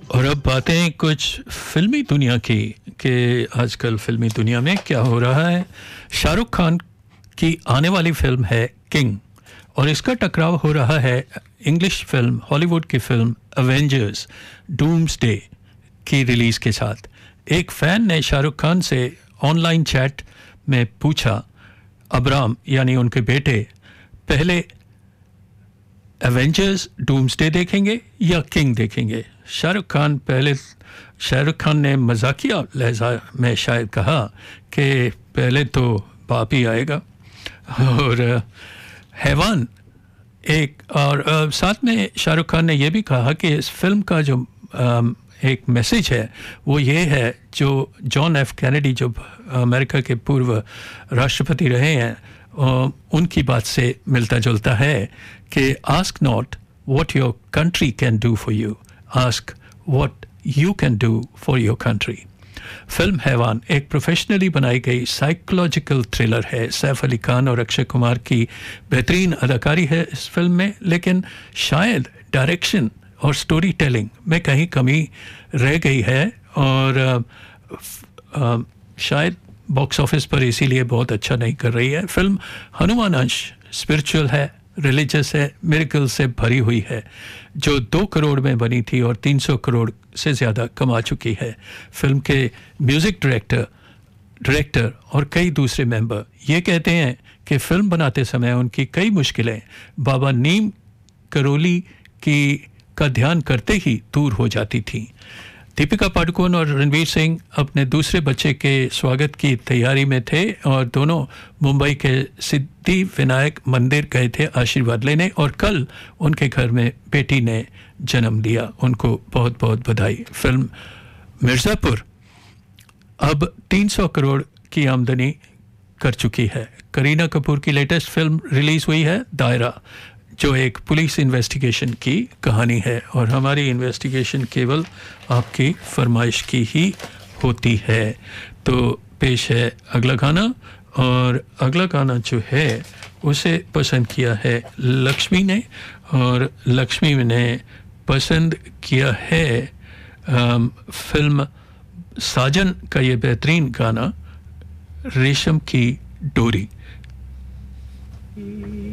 और अब बातें हैं कुछ फिल्मी दुनिया की कि आजकल फिल्मी दुनिया में क्या हो रहा है। शाहरुख खान की आने वाली फिल्म है किंग और इसका टकराव हो रहा है इंग्लिश फिल्म, हॉलीवुड की फिल्म एवेंजर्स डूम्सडे की रिलीज़ के साथ। एक फ़ैन ने शाहरुख खान से ऑनलाइन चैट में पूछा, अब्राम यानी उनके बेटे पहले एवेंजर्स डूम्सडे देखेंगे या किंग देखेंगे। शाहरुख खान ने मजाकिया लहजा में शायद कहा कि पहले तो बाप ही आएगा और हैवान एक और साथ में शाहरुख खान ने यह भी कहा कि इस फिल्म का जो एक मैसेज है वो ये है, जो जॉन एफ कैनेडी जो अमेरिका के पूर्व राष्ट्रपति रहे हैं उनकी बात से मिलता जुलता है कि ask not what your country can do for you, ask what you can do for your country. Film हैवान एक प्रोफेशनली बनाई गई साइकोलॉजिकल थ्रिलर है। सैफ अली खान और अक्षय कुमार की बेहतरीन अदाकारी है इस फिल्म में, लेकिन शायद डायरेक्शन और स्टोरी टेलिंग में कहीं कमी रह गई है और शायद बॉक्स ऑफिस पर इसीलिए बहुत अच्छा नहीं कर रही है। फिल्म हनुमान अंश स्पिरिचुअल है, रिलीजियस है, मिरेकल से भरी हुई है, जो 2 करोड़ में बनी थी और 300 करोड़ से ज़्यादा कमा चुकी है। फिल्म के म्यूज़िक डायरेक्टर और कई दूसरे मेंबर ये कहते हैं कि फ़िल्म बनाते समय उनकी कई मुश्किलें बाबा नीम करोली का ध्यान करते ही दूर हो जाती थीं। दीपिका पादुकोण और रणवीर सिंह अपने दूसरे बच्चे के स्वागत की तैयारी में थे और दोनों मुंबई के सिद्धि विनायक मंदिर गए थे आशीर्वाद लेने और कल उनके घर में बेटी ने जन्म लिया। उनको बहुत बहुत बधाई। फिल्म मिर्ज़ापुर अब 300 करोड़ की आमदनी कर चुकी है। करीना कपूर की लेटेस्ट फिल्म रिलीज़ हुई है दायरा, जो एक पुलिस इन्वेस्टिगेशन की कहानी है और हमारी इन्वेस्टिगेशन केवल आपकी फरमाइश की ही होती है। तो पेश है अगला गाना और अगला गाना जो है उसे पसंद किया है लक्ष्मी ने और लक्ष्मी ने पसंद किया है फिल्म साजन का ये बेहतरीन गाना रेशम की डोरी।